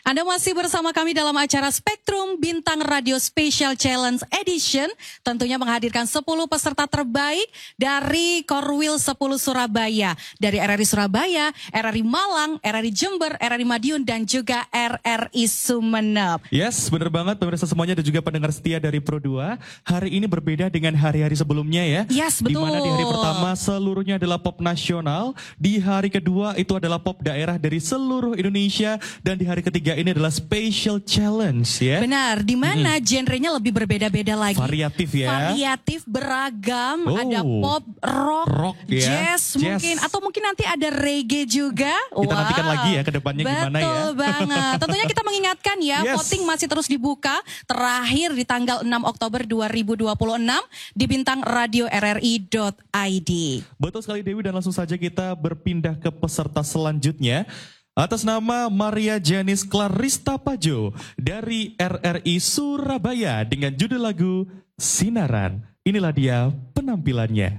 Anda masih bersama kami dalam acara Spektrum Bintang Radio Special Challenge Edition. Tentunya menghadirkan 10 peserta terbaik dari Korwil 10 Surabaya. Dari RRI Surabaya, RRI Malang, RRI Jember, RRI Madiun, dan juga RRI Sumeneb. Yes, benar banget pemirsa semuanya dan juga pendengar setia dari Pro2. Hari ini berbeda dengan hari-hari sebelumnya ya. Yes, betul. Di mana di hari pertama seluruhnya adalah pop nasional. Di hari kedua itu adalah pop daerah dari seluruh Indonesia. Dan di hari ketiga ini adalah special challenge ya. Benar, di mana genrenya lebih berbeda-beda lagi. Variatif ya. Variatif, beragam, ada pop, rock, jazz mungkin, atau mungkin nanti ada reggae juga. Kita nantikan lagi ya ke depannya gimana ya. Betul banget. Tentunya kita mengingatkan ya, voting masih terus dibuka. Terakhir di tanggal 6 Oktober 2026 di bintangradioRRI.id. Betul sekali Dewi, dan langsung saja kita berpindah ke peserta selanjutnya. Atas nama Maria Janice Clarista Pajo dari RRI Surabaya dengan judul lagu Sinaran. Inilah dia penampilannya.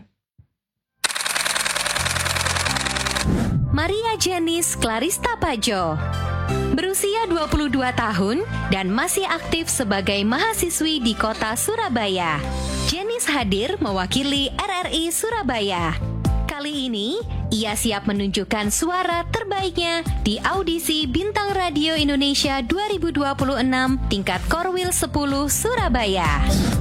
Maria Janice Clarista Pajo berusia 22 tahun dan masih aktif sebagai mahasiswi di kota Surabaya. Janice hadir mewakili RRI Surabaya. Kali ini, ia siap menunjukkan suara terbaiknya di audisi Bintang Radio Indonesia 2026 tingkat Korwil 10 Surabaya.